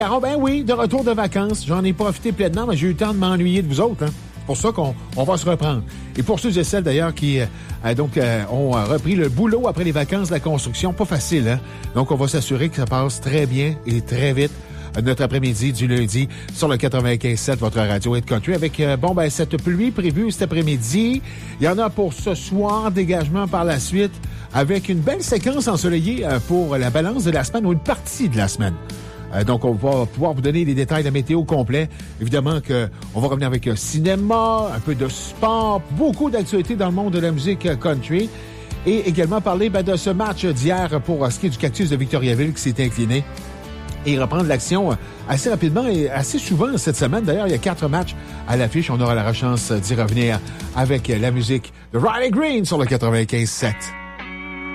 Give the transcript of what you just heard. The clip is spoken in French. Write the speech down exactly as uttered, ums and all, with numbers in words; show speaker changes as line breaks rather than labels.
Ah ben oui, de retour de vacances. J'en ai profité pleinement, mais j'ai eu le temps de m'ennuyer de vous autres. Hein. C'est pour ça qu'on on va se reprendre. Et pour ceux et celles, d'ailleurs, qui euh, donc euh, ont repris le boulot après les vacances de la construction, pas facile, hein? Donc, on va s'assurer que ça passe très bien et très vite notre après-midi du lundi sur le quatre-vingt-quinze sept, votre radio Hit Country, avec, euh, bon, ben cette pluie prévue cet après-midi. Il y en a pour ce soir, dégagement par la suite, avec une belle séquence ensoleillée euh, pour la balance de la semaine ou une partie de la semaine. Euh, donc, on va pouvoir vous donner les détails de la météo complet. Évidemment que on va revenir avec un cinéma, un peu de sport, beaucoup d'actualités dans le monde de la musique country. Et également parler ben, de ce match d'hier pour ce qui est du Cactus de Victoriaville qui s'est incliné. Et reprendre l'action assez rapidement et assez souvent cette semaine. D'ailleurs, il y a quatre matchs à l'affiche. On aura la chance d'y revenir avec la musique de Riley Green sur le quatre-vingt-quinze sept.